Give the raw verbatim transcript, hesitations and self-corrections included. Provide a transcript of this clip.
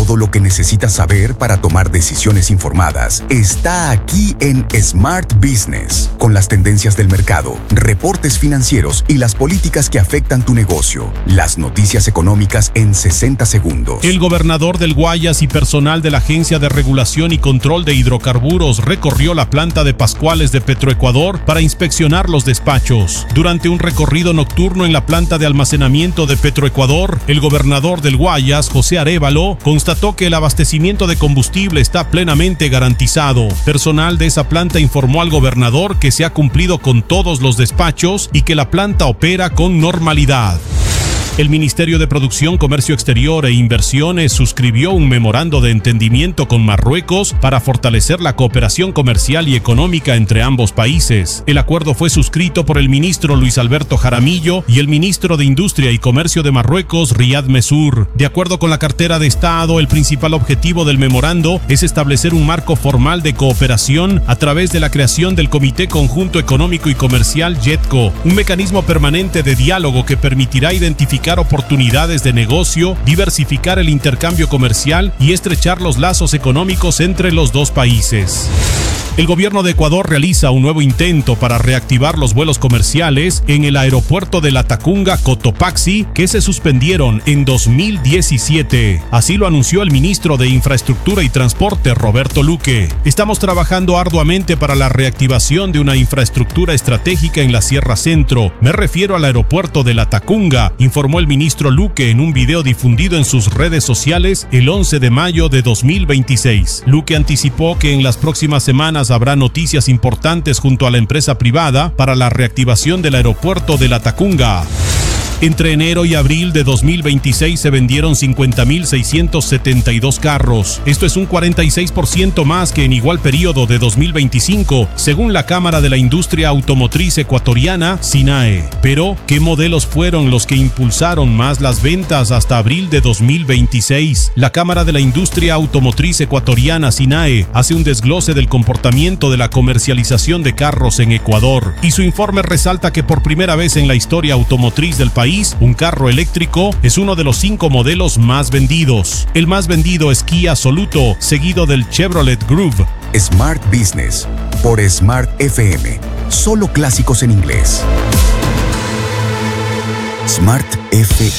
Todo lo que necesitas saber para tomar decisiones informadas está aquí en Smart Business, con las tendencias del mercado, reportes financieros y las políticas que afectan tu negocio. Las noticias económicas en sesenta segundos. El gobernador del Guayas y personal de la Agencia de Regulación y Control de Hidrocarburos recorrió la planta de Pascuales de Petroecuador para inspeccionar los despachos. Durante un recorrido nocturno en la planta de almacenamiento de Petroecuador, el gobernador del Guayas, José Arévalo, constató que el abastecimiento de combustible está plenamente garantizado. Personal de esa planta informó al gobernador que se ha cumplido con todos los despachos y que la planta opera con normalidad. El Ministerio de Producción, Comercio Exterior e Inversiones suscribió un memorando de entendimiento con Marruecos para fortalecer la cooperación comercial y económica entre ambos países. El acuerdo fue suscrito por el ministro Luis Alberto Jaramillo y el ministro de Industria y Comercio de Marruecos, Riyad Messour. De acuerdo con la cartera de Estado, el principal objetivo del memorando es establecer un marco formal de cooperación a través de la creación del Comité Conjunto Económico y Comercial JETCO, un mecanismo permanente de diálogo que permitirá identificar oportunidades de negocio, diversificar el intercambio comercial y estrechar los lazos económicos entre los dos países. El gobierno de Ecuador realiza un nuevo intento para reactivar los vuelos comerciales en el aeropuerto de Latacunga Cotopaxi, que se suspendieron en dos mil diecisiete. Así lo anunció el ministro de Infraestructura y Transporte, Roberto Luque. Estamos trabajando arduamente para la reactivación de una infraestructura estratégica en la Sierra Centro. Me refiero al aeropuerto de Latacunga, informó el ministro Luque en un video difundido en sus redes sociales el once de mayo de dos mil veintiséis. Luque anticipó que en las próximas semanas habrá noticias importantes junto a la empresa privada para la reactivación del aeropuerto de Latacunga. Entre enero y abril de dos mil veintiséis se vendieron cincuenta mil seiscientos setenta y dos carros. Esto es un cuarenta y seis por ciento más que en igual periodo de dos mil veinticinco, según la Cámara de la Industria Automotriz Ecuatoriana, SINAE. Pero, ¿qué modelos fueron los que impulsaron más las ventas hasta abril de dos mil veintiséis? La Cámara de la Industria Automotriz Ecuatoriana, SINAE, hace un desglose del comportamiento de la comercialización de carros en Ecuador, y su informe resalta que por primera vez en la historia automotriz del país, un carro eléctrico es uno de los cinco modelos más vendidos. El más vendido es Kia Soluto, seguido del Chevrolet Groove. Smart Business por Smart F M. Solo clásicos en inglés. Smart F